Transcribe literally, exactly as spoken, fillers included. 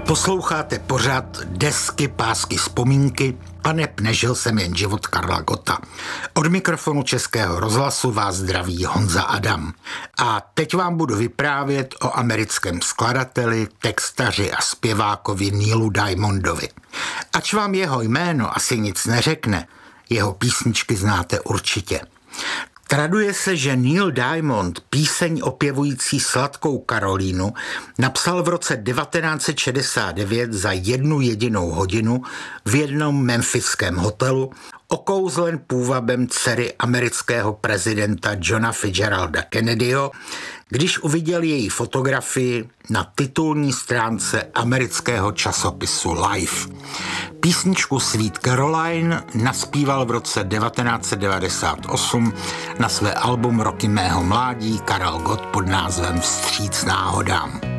Posloucháte pořad Desky, pásky, vzpomínky. Paneb, nežil jsem jen život Karla Gotta. Od mikrofonu Českého rozhlasu vás zdraví Honza Adam. A teď vám budu vyprávět o americkém skladateli, textaři a zpěvákovi Neilu Diamondovi. Ač vám jeho jméno asi nic neřekne, jeho písničky znáte určitě. Traduje se, že Neil Diamond píseň opěvující sladkou Karolínu napsal v roce devatenáct set šedesát devět za jednu jedinou hodinu v jednom memphiském hotelu, okouzlen půvabem dcery amerického prezidenta Johna Fitzgeralda Kennedyho, když uviděl její fotografii na titulní stránce amerického časopisu Life. Písničku Sweet Caroline naspíval v roce devatenáct set devadesát osm na své album Roky mého mládí Karel Gott pod názvem Vstříc náhodám.